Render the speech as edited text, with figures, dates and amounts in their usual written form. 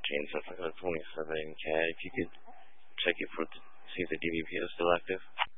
change stuff like a 27K. If you could check it for see if the DVP is still active.